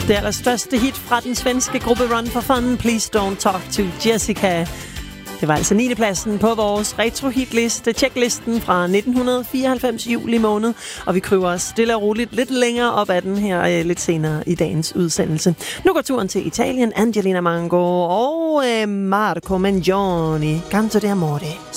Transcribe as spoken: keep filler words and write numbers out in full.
Det allerstørste hit fra den svenske gruppe Run for Fun, Please Don't Talk to Jessica. Det var altså niende pladsen på vores retro-hitliste, checklisten fra nitten fireoghalvfems juli måned, og vi kryber os stille og roligt lidt længere op ad den her øh, lidt senere i dagens udsendelse. Nu går turen til Italien, Angelina Mango og øh, Marco Mangione, Canto d'amore.